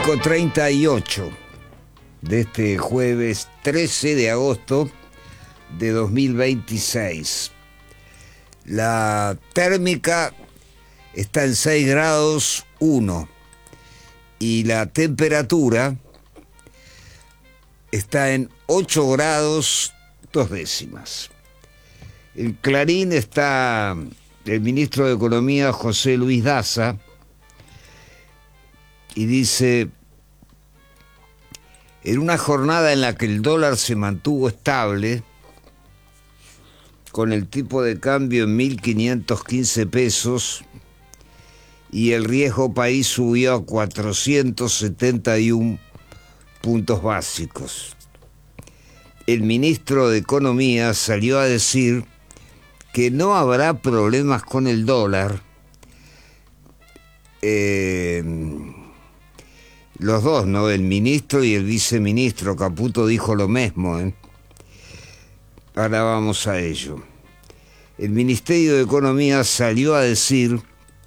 5:38 de este jueves 13 de agosto de 2026. La térmica está en 6 grados 1 y la temperatura está en 8 grados 2 décimas. En Clarín está el ministro de Economía, José Luis Daza, y dice: en una jornada en la que el dólar se mantuvo estable, con el tipo de cambio en 1.515 pesos y el riesgo país subió a 471 puntos básicos, el ministro de Economía salió a decir que no habrá problemas con el dólar. Los dos, ¿no? El ministro y el viceministro. Caputo dijo lo mismo, ¿eh? Ahora vamos a ello. El Ministerio de Economía salió a decir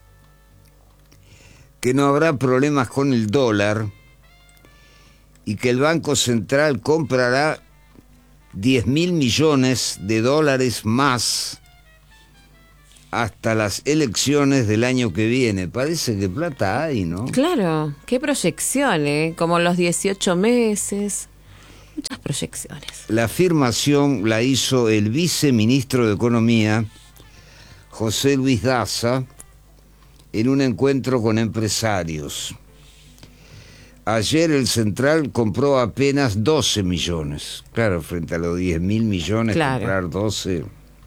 que no habrá problemas con el dólar y que el Banco Central comprará 10.000 millones de dólares más hasta las elecciones del año que viene. Parece que plata hay, ¿no? Claro, qué proyección, ¿eh? Como los 18 meses, muchas proyecciones. La afirmación la hizo el viceministro de Economía, José Luis Daza, en un encuentro con empresarios. Ayer el Central compró apenas 12 millones. Claro, frente a los 10.000 millones, claro. Comprar 12...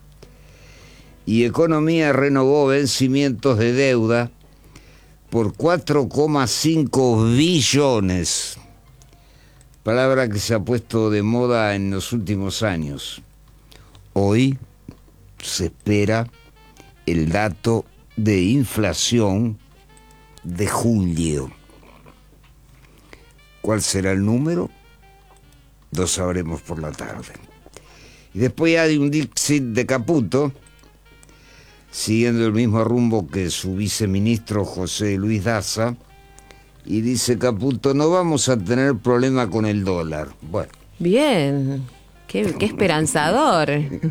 Y Economía renovó vencimientos de deuda por 4,5 billones, palabra que se ha puesto de moda en los últimos años. Hoy se espera el dato de inflación de julio. ¿Cuál será el número? Lo sabremos por la tarde. Y después hay un dixit de Caputo, siguiendo el mismo rumbo que su viceministro José Luis Daza, y dice Caputo: no vamos a tener problema con el dólar. Bueno. Bien, qué esperanzador.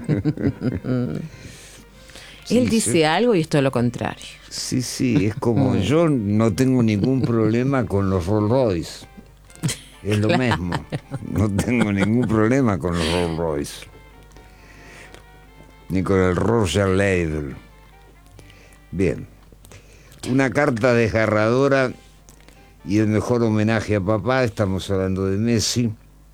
Sí, él dice algo y esto es lo contrario. Sí, es como yo no tengo ningún problema con los Rolls Royce. Es lo mismo. No tengo ningún problema con los Rolls Royce. Ni con el Royal Label. Bien. Una carta desgarradora y el mejor homenaje a papá. Estamos hablando de Messi.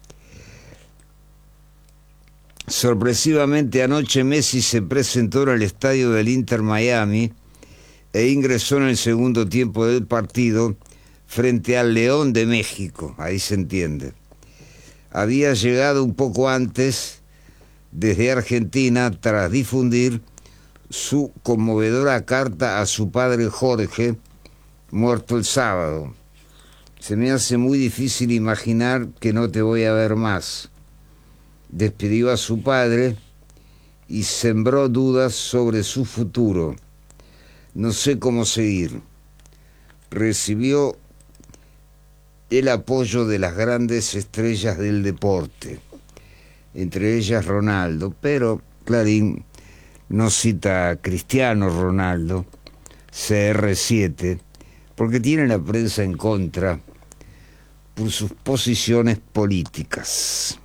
Sorpresivamente anoche Messi se presentó en el estadio del Inter Miami e ingresó en el segundo tiempo del partido frente al León de México. Ahí se entiende. Había llegado un poco antes desde Argentina tras difundir su conmovedora carta a su padre Jorge, muerto el sábado. Se me hace muy difícil imaginar que no te voy a ver más. Despidió a su padre y sembró dudas sobre su futuro. No sé cómo seguir. Recibió el apoyo de las grandes estrellas del deporte, entre ellas Ronaldo, pero Clarín no cita a Cristiano Ronaldo, CR7, porque tiene la prensa en contra por sus posiciones políticas.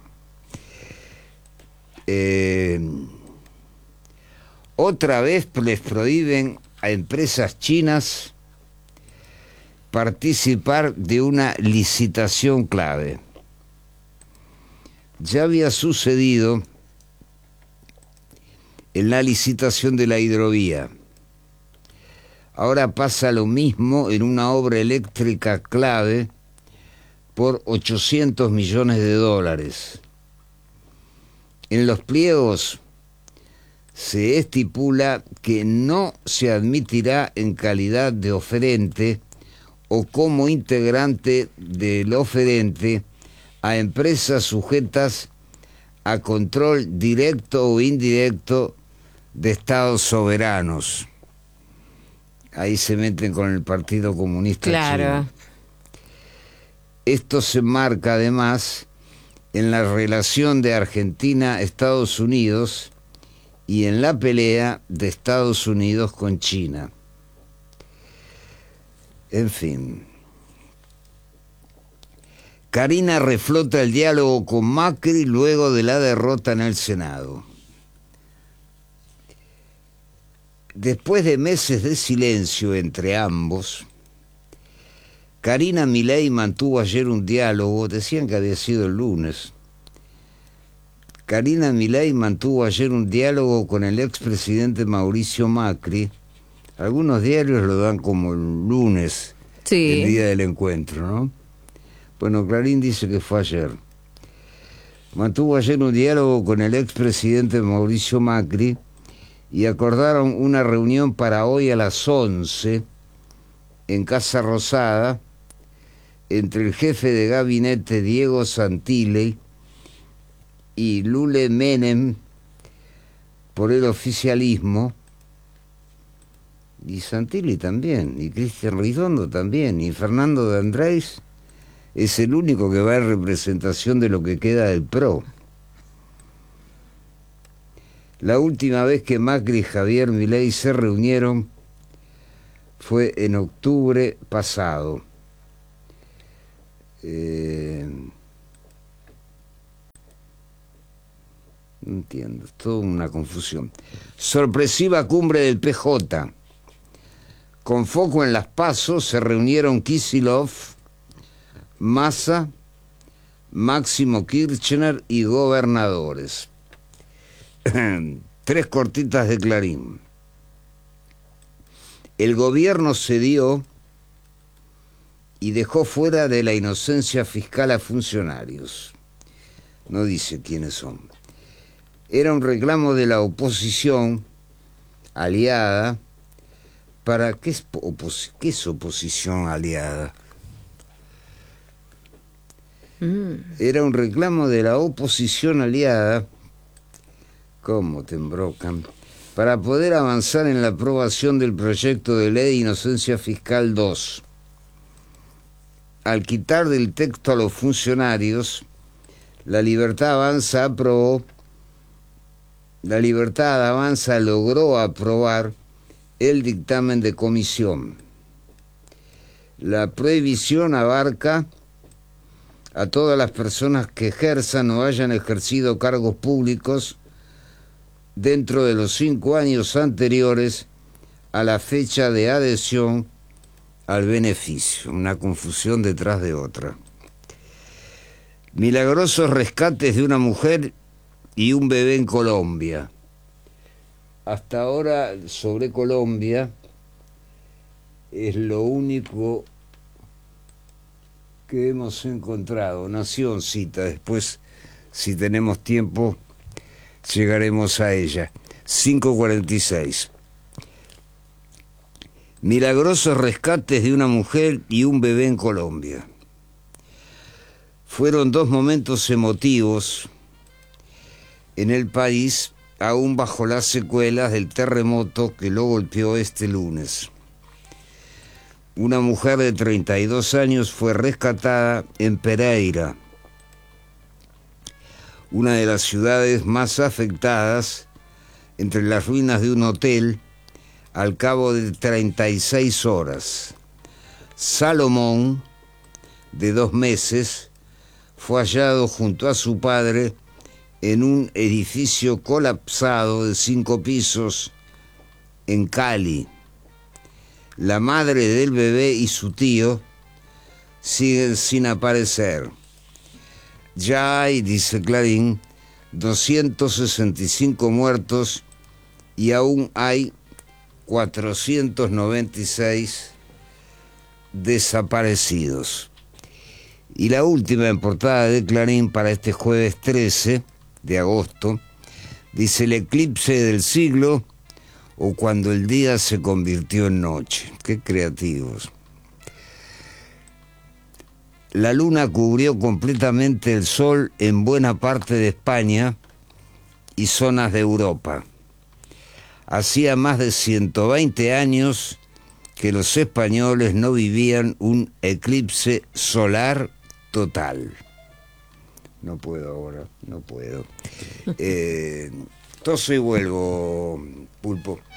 Otra vez les prohíben a empresas chinas participar de una licitación clave. Ya había sucedido en la licitación de la hidrovía. Ahora pasa lo mismo en una obra eléctrica clave por 800 millones de dólares. En los pliegos se estipula que no se admitirá en calidad de oferente o como integrante del oferente a empresas sujetas a control directo o indirecto de estados soberanos. Ahí se meten con el Partido Comunista Chino. Esto se marca además en la relación de Argentina-Estados Unidos y en la pelea de Estados Unidos con China. En fin. Karina reflota el diálogo con Macri luego de la derrota en el Senado. Después de meses de silencio entre ambos, Karina Milei mantuvo ayer un diálogo, decían que había sido el lunes. Karina Milei mantuvo ayer un diálogo con el expresidente Mauricio Macri. Algunos diarios lo dan como el lunes, Sí. el día del encuentro, ¿no? Bueno, Clarín dice que fue ayer. Mantuvo ayer un diálogo con el expresidente Mauricio Macri y acordaron una reunión para hoy a las 11 en Casa Rosada entre el jefe de gabinete Diego Santilli y Lule Menem por el oficialismo, y Santilli también, y Cristian Redondo también, y Fernando de Andrés es el único que va en representación de lo que queda del PRO. La última vez que Macri y Javier Milei se reunieron fue en octubre pasado. No entiendo, es toda una confusión. Sorpresiva cumbre del PJ. Con foco en las PASO se reunieron Kicillof, Massa, Máximo Kirchner y gobernadores. Tres cortitas de Clarín. El gobierno cedió y dejó fuera de la inocencia fiscal a funcionarios. No dice quiénes son. Era un reclamo de la oposición aliada para... ¿Qué es oposición aliada? Era un reclamo de la oposición aliada, ¿cómo te embrocan?, para poder avanzar en la aprobación del proyecto de ley Inocencia Fiscal 2. Al quitar del texto a los funcionarios, La Libertad Avanza aprobó, La Libertad Avanza logró aprobar el dictamen de comisión. La prohibición abarca a todas las personas que ejerzan o hayan ejercido cargos públicos dentro de los 5 años anteriores a la fecha de adhesión al beneficio. Una confusión detrás de otra. Milagrosos rescates de una mujer y un bebé en Colombia. Hasta ahora sobre Colombia es lo único que hemos encontrado. Nación cita, después, si tenemos tiempo, llegaremos a ella. 5:46. Milagrosos rescates de una mujer y un bebé en Colombia. Fueron 2 momentos emotivos en el país, aún bajo las secuelas del terremoto que lo golpeó este lunes. Una mujer de 32 años fue rescatada en Pereira, una de las ciudades más afectadas, entre las ruinas de un hotel, al cabo de 36 horas. Salomón, de 2 meses, fue hallado junto a su padre en un edificio colapsado de 5 pisos en Cali. La madre del bebé y su tío siguen sin aparecer. Ya hay, dice Clarín, 265 muertos y aún hay 496 desaparecidos. Y la última en portada de Clarín para este jueves 13 de agosto dice: el eclipse del siglo, o cuando el día se convirtió en noche. Qué creativos. La luna cubrió completamente el sol en buena parte de España y zonas de Europa. Hacía más de 120 años que los españoles no vivían un eclipse solar total. No puedo ahora, no puedo. Toso y vuelvo, Pulpo.